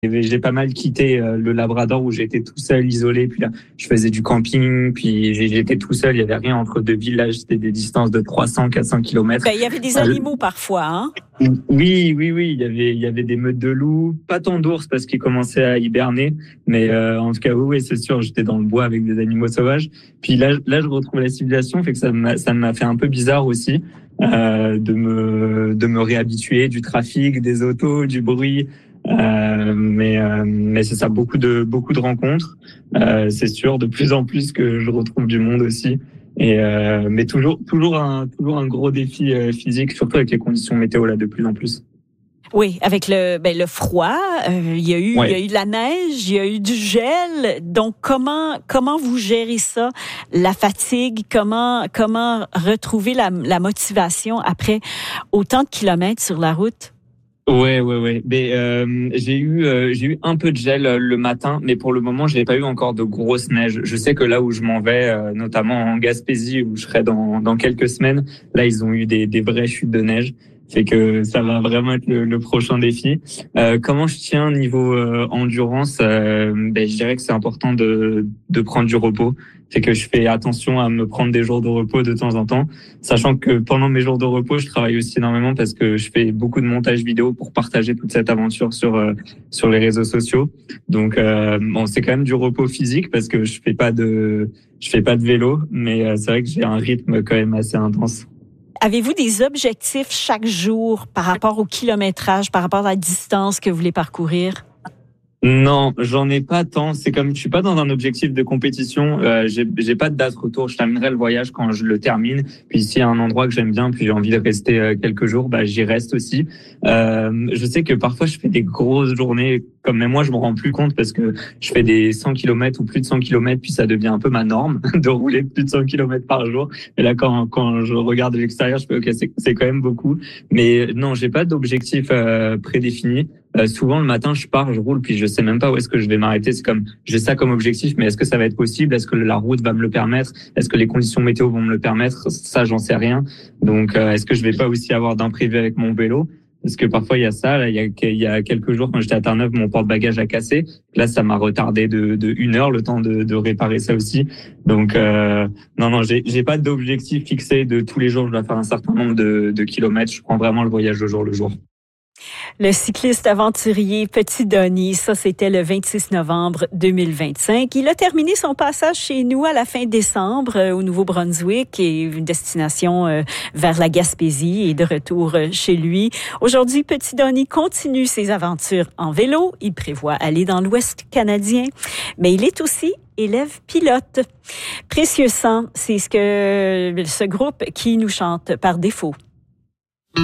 j'ai pas mal quitté le Labrador où j'étais tout seul, isolé. Puis là, je faisais du camping, puis j'étais tout seul. Il y avait rien entre deux villages. C'était des distances de 300, 400 kilomètres. Il y avait des animaux parfois, hein? Oui. Il y avait des meutes de loups, pas tant d'ours parce qu'ils commençaient à hiberner. Mais en tout cas, oui, c'est sûr, j'étais dans le bois avec des animaux sauvages. Puis là, je retrouve la civilisation, fait que ça m'a fait un peu bizarre aussi. De me réhabituer du trafic, des autos, du bruit. Mais c'est ça, beaucoup de rencontres. C'est sûr, de plus en plus que je retrouve du monde aussi. Mais toujours un gros défi physique, surtout avec les conditions météo là de plus en plus. Oui, avec le froid, il y a eu de la neige, il y a eu du gel. Donc comment vous gérez ça, la fatigue, comment retrouver la motivation après autant de kilomètres sur la route? Ouais. Mais j'ai eu un peu de gel le matin, mais pour le moment, j'ai pas eu encore de grosse neige. Je sais que là où je m'en vais, notamment en Gaspésie où je serai dans quelques semaines, là ils ont eu des vraies chutes de neige. Fait que ça va vraiment être le prochain défi. Comment je tiens niveau endurance, je dirais que c'est important de prendre du repos. Fait que je fais attention à me prendre des jours de repos de temps en temps, sachant que pendant mes jours de repos, je travaille aussi énormément parce que je fais beaucoup de montage vidéo pour partager toute cette aventure sur les réseaux sociaux. Donc c'est quand même du repos physique parce que je fais pas de vélo, mais c'est vrai que j'ai un rythme quand même assez intense. Avez-vous des objectifs chaque jour par rapport au kilométrage, par rapport à la distance que vous voulez parcourir? Non, j'en ai pas tant. C'est comme je suis pas dans un objectif de compétition. J'ai pas de date retour. Je terminerai le voyage quand je le termine. Puis s'il y a un endroit que j'aime bien, puis j'ai envie de rester quelques jours, j'y reste aussi. Je sais que parfois je fais des grosses journées. Comme même moi, je me rends plus compte parce que je fais des 100 kilomètres ou plus de 100 kilomètres, puis ça devient un peu ma norme de rouler plus de 100 kilomètres par jour. Et là, quand je regarde de l'extérieur, je fais ok, c'est quand même beaucoup. Mais non, j'ai pas d'objectif prédéfini. Souvent le matin, je pars, je roule, puis je sais même pas où est-ce que je vais m'arrêter. C'est comme j'ai ça comme objectif, mais est-ce que ça va être possible? Est-ce que la route va me le permettre? Est-ce que les conditions météo vont me le permettre? Ça, j'en sais rien. Donc, est-ce que je vais pas aussi avoir d'imprévu avec mon vélo? Parce que parfois il y a ça. Là, il y a quelques jours, quand j'étais à Terre-Neuve, mon porte-bagages a cassé. Là, ça m'a retardé de 1 heure le temps de réparer ça aussi. Donc, non, j'ai pas d'objectif fixé de tous les jours. Je dois faire un certain nombre de kilomètres. Je prends vraiment le voyage au jour le jour. Le cycliste aventurier Petit Donny, ça c'était le 26 novembre 2025. Il a terminé son passage chez nous à la fin décembre au Nouveau-Brunswick et une destination vers la Gaspésie et de retour chez lui. Aujourd'hui, Petit Donny continue ses aventures en vélo. Il prévoit aller dans l'Ouest canadien, mais il est aussi élève pilote. Précieux sang, c'est ce groupe qui nous chante par défaut.